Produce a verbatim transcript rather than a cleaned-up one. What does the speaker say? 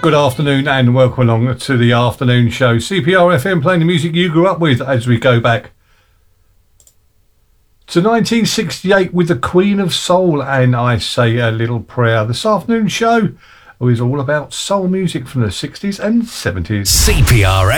Good afternoon and welcome along to the afternoon show. C P R F M playing the music you grew up with as we go back to nineteen sixty-eight with the Queen of Soul and I Say a Little Prayer. This afternoon show is all about soul music from the sixties and seventies. C P R